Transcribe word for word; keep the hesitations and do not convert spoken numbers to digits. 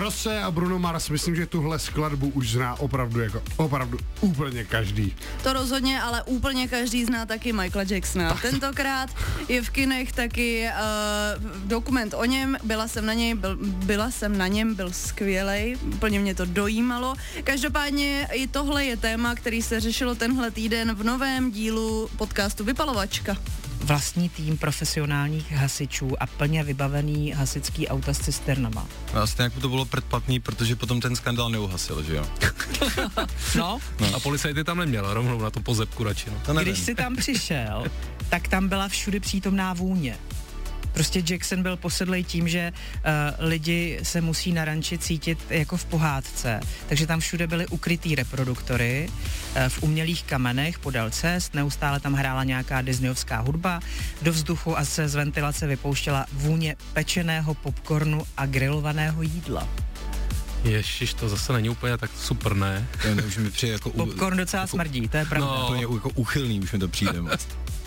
Rosé a Bruno Mars, myslím, že tuhle skladbu už zná opravdu jako opravdu úplně každý. To rozhodně, ale úplně každý zná taky Michaela Jacksona. Tentokrát je v kinech taky uh, dokument o něm, byla jsem na něj, byl, byla jsem na něm, byl skvělej, úplně mě to dojímalo. Každopádně i tohle je téma, který se řešilo tenhle týden v novém dílu podcastu Vypalovačka. Vlastní tým profesionálních hasičů a plně vybavený hasičský auta s cisternama. Vlastně jak to bylo předplatný, protože potom ten skandál neuhasil, že jo? No. no. A policajty tam neměl, rovnou na to pozebku radši. No. Když jsi tam přišel, tak tam byla všude přítomná vůně. Prostě Jackson byl posedlej tím, že uh, lidi se musí na ranči cítit jako v pohádce, takže tam všude byly ukrytý reproduktory uh, v umělých kamenech podél cest, neustále tam hrála nějaká disneyovská hudba, do vzduchu a se z ventilace vypouštěla vůně pečeného popcornu a grilovaného jídla. Ježiš, to zase není úplně tak super, ne? To už mi přijde jako... Popcorn docela jako, smrdí, to je pravda. No, to je jako uchylný, už mi to přijde moc.